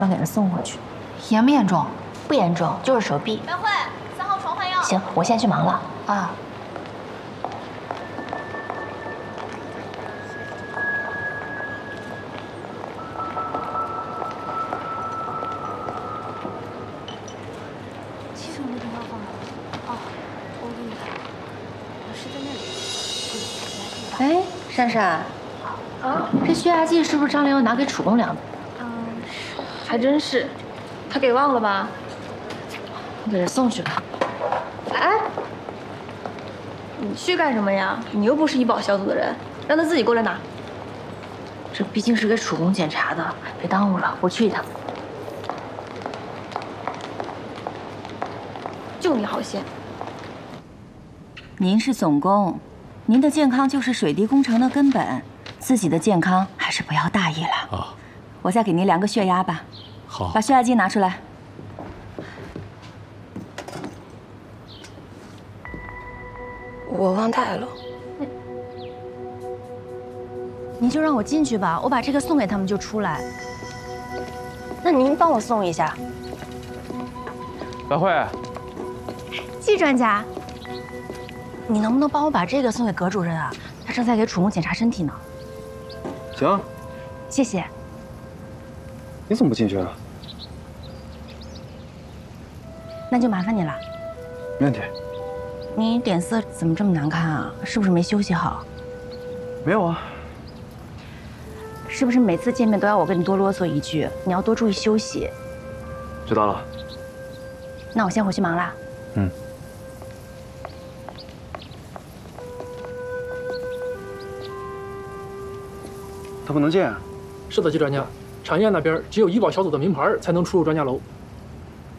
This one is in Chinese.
要给他送回去。 严不严重？ 不严重，就是手臂。 白慧，3号床换药。 行，我现在去忙了啊。 其实我那瓶药放哪了？哦，我给你看，是在那里。 哎，珊珊，啊，这血压计是不是张莲要拿给楚公量的？ 还真是，他给忘了吧？ 我给他送去吧。 哎，你去干什么呀？你又不是医保小组的人，让他自己过来拿。 这毕竟是给楚公检查的，别耽误了，我去一趟。 就你好心。 您是总工，您的健康就是水滴工程的根本，自己的健康还是不要大意了。 啊， 我再给您量个血压吧。 好， 把血压计拿出来。 我忘带了。 你就让我进去吧，我把这个送给他们就出来。 那您帮我送一下。 白慧， 季专家，你能不能帮我把这个送给葛主任啊？他正在给楚公检查身体呢。 行， 谢谢。 你怎么不进去啊？ 那就麻烦你了。 没问题。 你脸色怎么这么难看啊？是不是没休息好？ 没有啊。 是不是每次见面都要我跟你多啰嗦一句？你要多注意休息。 知道了。 那我先回去忙啦。 嗯。他不能进啊。 是的，季专家，产业那边只有医保小组的名牌才能出入专家楼。